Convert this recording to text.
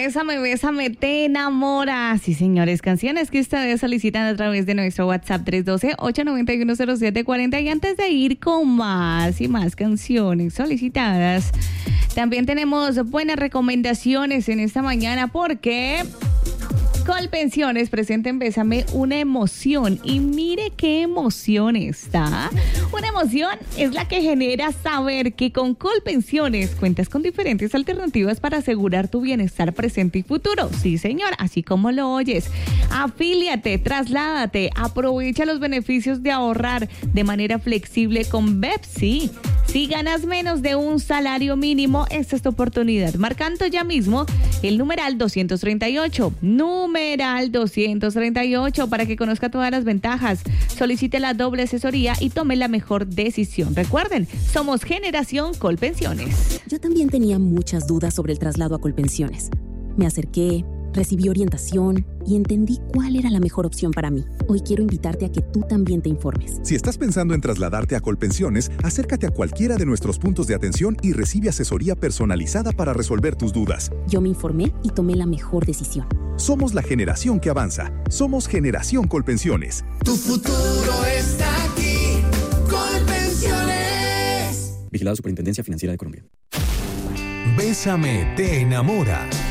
Bésame, te enamora. Sí, señores, canciones que ustedes solicitan a través de nuestro WhatsApp 312-891-0740. Y antes de ir con más y más canciones solicitadas, también tenemos buenas recomendaciones en esta mañana porque Colpensiones presenta en Bésame una emoción. Y mire qué emoción está. Una emoción es la que genera saber que con Colpensiones cuentas con diferentes alternativas para asegurar tu bienestar presente y futuro. Sí, señor, así como lo oyes. Afíliate, trasládate, aprovecha los beneficios de ahorrar de manera flexible con Bepsi. Si ganas menos de un salario mínimo, esta es tu oportunidad. Marcando ya mismo el numeral 238. Numeral 238 para que conozca todas las ventajas. Solicite la doble asesoría y tome la mejor decisión. Recuerden, somos Generación Colpensiones. Yo también tenía muchas dudas sobre el traslado a Colpensiones. Me acerqué, recibí orientación y entendí cuál era la mejor opción para mí. Hoy quiero invitarte a que tú también te informes. Si estás pensando en trasladarte a Colpensiones, acércate a cualquiera de nuestros puntos de atención y recibe asesoría personalizada para resolver tus dudas. Yo me informé y tomé la mejor decisión. Somos la generación que avanza. Somos Generación Colpensiones. Tu futuro está aquí. Colpensiones. Vigilado Superintendencia Financiera de Colombia. Bésame, te enamora.